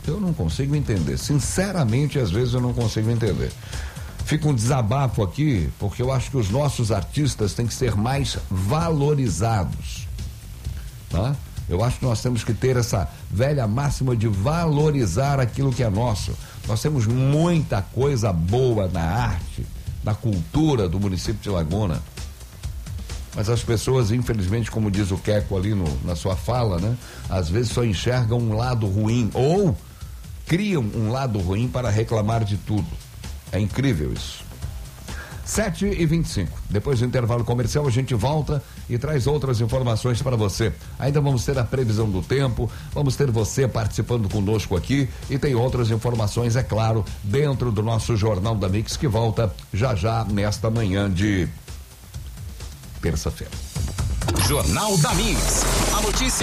Eu não consigo entender. Sinceramente, às vezes eu não consigo entender. Fica um desabafo aqui, porque eu acho que os nossos artistas têm que ser mais valorizados, tá? Eu acho que nós temos que ter essa velha máxima de valorizar aquilo que é nosso. Nós temos muita coisa boa na arte, na cultura do município de Laguna. Mas as pessoas, infelizmente, como diz o Queco ali na sua fala, né? Às vezes só enxergam um lado ruim ou criam um lado ruim para reclamar de tudo. É incrível isso. 7h25. Depois do intervalo comercial, a gente volta e traz outras informações para você. Ainda vamos ter a previsão do tempo, vamos ter você participando conosco aqui e tem outras informações, é claro, dentro do nosso Jornal da Mix, que volta já nesta manhã de terça-feira. Jornal da Mix. A notícia